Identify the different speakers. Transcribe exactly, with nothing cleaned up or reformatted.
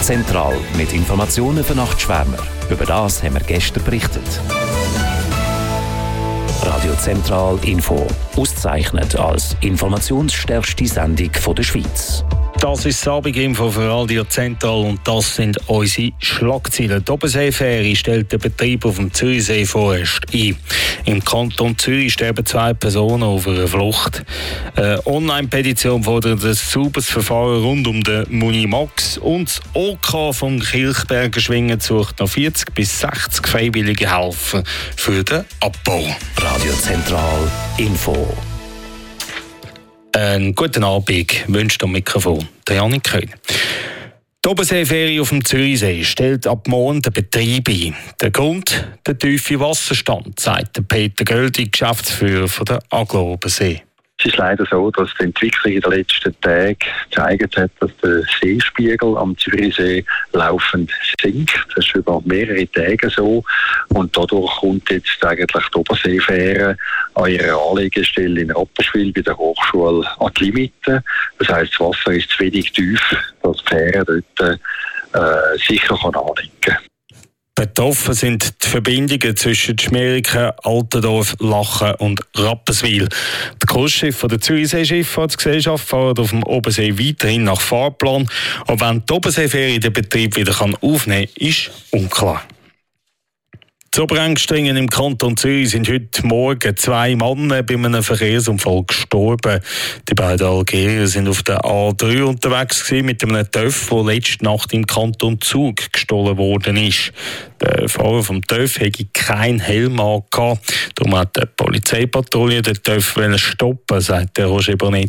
Speaker 1: Zentral mit Informationen für Nachtschwärmer. Über das haben wir gestern berichtet. Radio Zentral Info, ausgezeichnet als informationsstärkste Sendung der Schweiz.
Speaker 2: Das ist das Abendinfo für Radio Zentral und das sind unsere Schlagzeilen. Die Obersee-Fähre stellt den Betrieb auf dem Zürichsee vorerst ein. Im Kanton Zürich sterben zwei Personen auf einer Flucht. Eine Online-Petition fordert ein sauberes Verfahren rund um den Munimax und das OK vom Kilchberger Schwingen sucht noch vierzig bis sechzig freiwillige Helfer für den Abbau.
Speaker 1: Radio Zentral Info.
Speaker 2: Einen guten Abend wünscht am Mikrofon der Janik Köhn. Die Oberseefähre auf dem Zürichsee stellt ab morgen den Betrieb ein. Der Grund, der tiefe Wasserstand, sagt Peter Göldi, Geschäftsführer von der Aglo Obersee.
Speaker 3: Es ist leider so, dass die Entwicklung in den letzten Tagen gezeigt hat, dass der Seespiegel am Zürichsee laufend sinkt. Das ist über mehrere Tage so. Und dadurch kommt jetzt eigentlich die Oberseefähre an ihrer Anlegestelle in Rapperswil bei der Hochschule an die Limite. Das heisst, das Wasser ist zu wenig tief, dass die Fähre dort äh, sicher kann anlegen kann.
Speaker 2: Betroffen sind die Verbindungen zwischen Schmeriken, Altendorf, Lachen und Rapperswil. Die Kursschiffe der Zürichsee-Schifffahrtsgesellschaft fahren auf dem Obersee weiterhin nach Fahrplan. Aber wenn die Oberseefähre den Betrieb wieder aufnehmen kann, ist unklar. Zu Oberengstringen im Kanton Zürich sind heute Morgen zwei Männer bei einem Verkehrsunfall gestorben. Die beiden Algerier sind auf der A drei unterwegs gewesen mit einem TÜV, der letzte Nacht im Kanton Zug gestohlen worden ist. Der Fahrer vom TÜV hatte keinen Helm angehabt. Darum hat die Polizeipatrouille den TÜV stoppen, sagt Roger Bonnet.